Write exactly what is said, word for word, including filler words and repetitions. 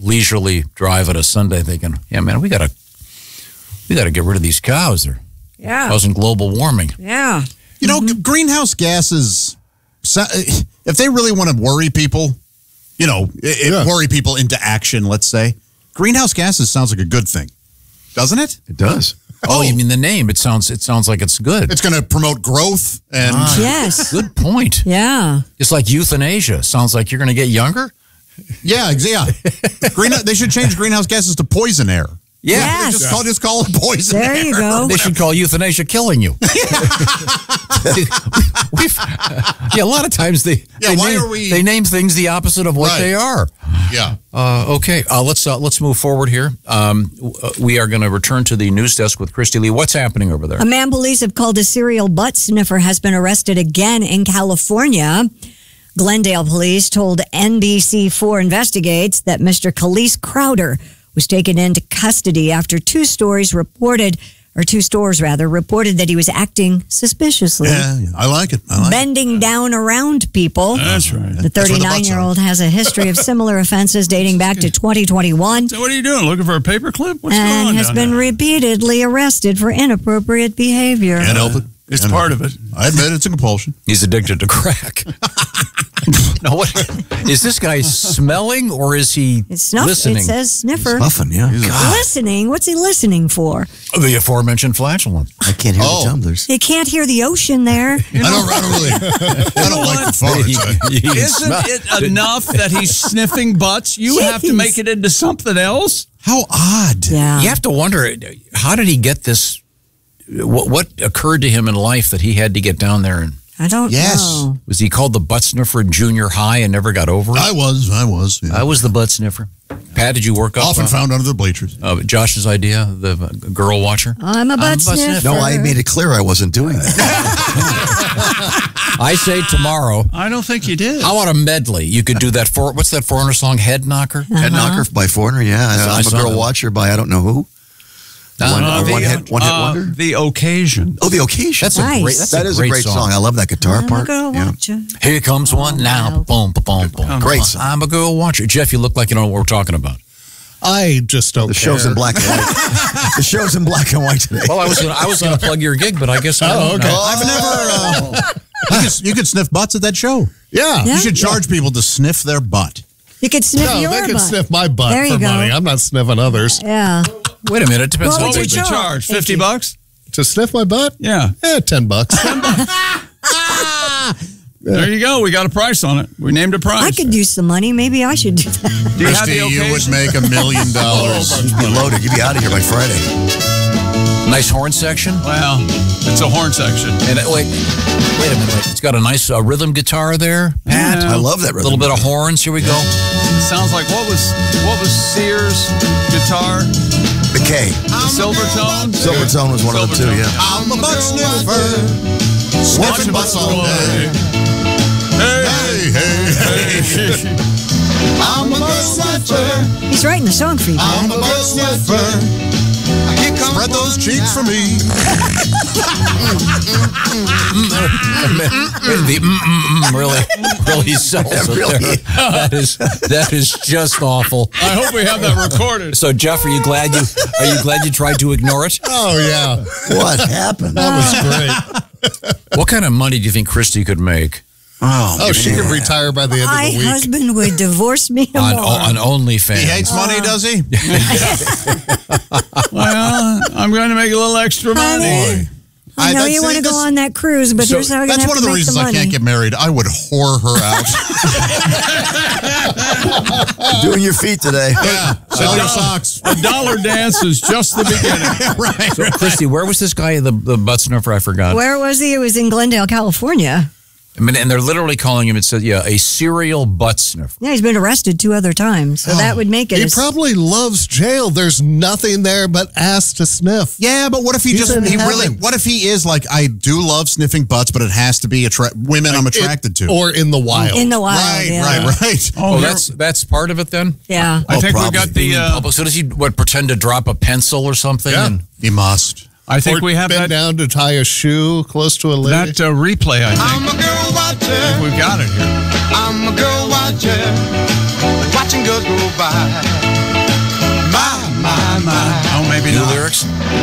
leisurely drive on a Sunday thinking, yeah, man, we got to we got to get rid of these cows. They're yeah. causing global warming. Yeah. You know, mm-hmm. greenhouse gases, if they really want to worry people, you know, it, yeah. worry people into action, let's say, greenhouse gases sounds like a good thing, doesn't it? It does. Oh, you mean the name? It sounds it sounds like it's good. It's going to promote growth and ah, yes, good point. Yeah, it's like euthanasia. Sounds like you're going to get younger. Yeah, yeah. Green, they should change greenhouse gases to poison air. Yeah, yes. just call just call it poison there air. There you go. They should call euthanasia killing you. We've, yeah, a lot of times they yeah, they, why name, are we... they name things the opposite of what right. they are. Yeah. Uh, okay, uh, let's uh, let's move forward here. Um, we are going to return to the news desk with Christy Lee. What's happening over there? A man police have called a serial butt sniffer has been arrested again in California. Glendale police told N B C four Investigates that Mister Khalees Crowder was taken into custody after two stories reported, or two stores rather, reported that he was acting suspiciously. Yeah, yeah. I like it. I like bending it. down around people. That's right. The thirty-nine-year-old has a history of similar offenses dating back to twenty twenty-one. So what are you doing? Looking for a paperclip? What's and going on? And has been there? repeatedly arrested for inappropriate behavior. Can't help it. It's Can't part of it. I admit it's a compulsion. He's addicted to crack. No, what is this guy smelling or is he it's snuff, listening? It says sniffer. Puffing, yeah. Listening. What's he listening for? The aforementioned flatulence. I can't hear Oh. the tumblers. He can't hear the ocean there. I don't, I don't really. I don't like the farts. You- you Isn't smell- it enough that he's sniffing butts? You have to Jeez. make it into something else? How odd. Yeah. You have to wonder, how did he get this? What, what occurred to him in life that he had to get down there? And I don't Yes. know. was he called the butt sniffer in junior high and never got over it? I was. I was. Yeah. I was the butt sniffer. Pat, did you work up? Often uh, found under the bleachers. uh, Josh's idea, the girl watcher? I'm a butt I'm a butt sniffer. sniffer. No, I made it clear I wasn't doing that. I say tomorrow. I don't think you did. How about a medley? You could do that for, what's that foreigner song, Head Knocker? Head knocker by Foreigner, yeah. I I'm saw a girl that. watcher by I don't know who. Uh, One, Uh, a the, one hit, one hit uh, wonder. The occasion. Oh, the occasion. That's Nice. a great, that's That a is great a great song. I love that guitar I'm a part. girl Yeah. watcher. Here comes one now. Boom, boom, boom, boom. Great song. I'm a girl watcher. Jeff, you look like you know what we're talking about. I just don't The care. show's in black and white. The show's in black and white today. Well, I was gonna, I was going to plug your gig, but I guess I Oh, don't okay. know. I've never. Uh, you, could, you could sniff butts at that show. Yeah. Yeah. You should charge people to sniff their butt. You could sniff No, your they can butt. sniff my butt There you for go. money. I'm not sniffing others. Yeah. Wait a minute. It depends What on What would would you you charge? charge? fifty bucks? To sniff my butt? Yeah. Eh, ten bucks. There you go. We got a price on it. We named a price. I could use some money. Maybe I should do that. Do you have Christy, the you would occasion? make a million dollars. You'd be loaded. You'd be out of here by Friday. Nice horn section. Well, it's a horn section. And uh, wait, wait a minute. Wait. It's got a nice uh, rhythm guitar there, Pat. Yeah. I love that A rhythm. little bit of horns. Here we go. Sounds like what was what was Sears guitar? The K. The Silvertone? Silvertone was one of the two, Silvertone. yeah. I'm a butt sniffer. Sniffing butts all day. Hey, Hey, hey, hey. I'm a butt sniffer. He's writing the song for you, I'm Dad. a butt sniffer. Spread those cheeks for me. The mm, mm, mm really, really sells it really there. That is that is just awful. I hope we have that recorded. So, Jeff, are you glad you are you glad you tried to ignore it? Oh, yeah. What happened? That was great. What kind of money do you think Christy could make Oh, Oh, she man. could retire by the end My of the week. husband would divorce me on tomorrow. on OnlyFans? He hates money, does he? Well, I'm going to make a little extra money. Honey, I know I'd you say want to this- go on that cruise, but So here's how we're going that's to have one to of the make reasons the I money. can't get married. I would whore her out. Doing your feet today. Yeah. Sell your socks. A dollar dance is just the beginning. Right. So, Christy, where was this guy, the, the butt sniffer? I forgot. Where was he? It was in Glendale, California. I mean, and they're literally calling him, it says, yeah, a serial butt sniffer. Yeah, he's been arrested two other times, so that would make it. He a- probably loves jail. There's nothing there but ass to sniff. Yeah, but what if he He's just in he really heaven. what if he is like, I do love sniffing butts, but it has to be attra- women I'm attracted to. Or in the wild. in the wild. right, yeah. right, right. Oh, that's that's part of it then? Yeah. I Oh, think we probably. got the. Uh, Public. So does he what pretend to drop a pencil or something? Yeah. And, He must. I think Or we have bend that down to tie a shoe close to a lady. that uh, replay. I think. I'm a girl watcher. I think we've got it here. I'm a girl watcher. Watching girls go by. new not? lyrics?